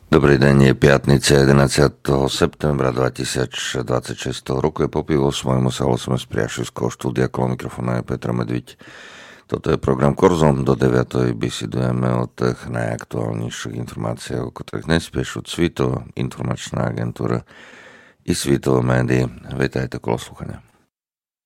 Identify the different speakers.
Speaker 1: Dobrý deň, je piatnica 11. septembra 2026 roku. Je po pivu s mojím Salom z Priašovského štúdia, kolo mikrofónu je Petra Medviť. Toto je program Korzom, do 9. besedujeme o tých najaktuálnejších informáciách, o ktorých nespiešu Svito, informačná agentúra i Svitovo médií. Vítajte, kolo slúchania.